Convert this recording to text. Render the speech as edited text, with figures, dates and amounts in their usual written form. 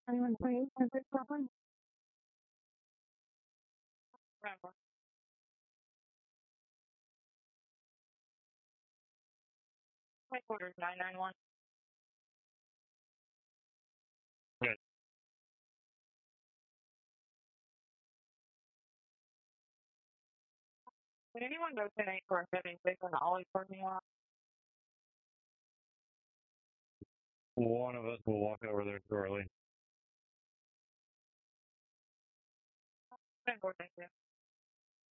Anyone please, is it open? Remember. Headquarters 991. Good. Did anyone go 10-8 for a 76 in the Ollie parking lot? One of us will walk over there shortly. 10-4, thank you.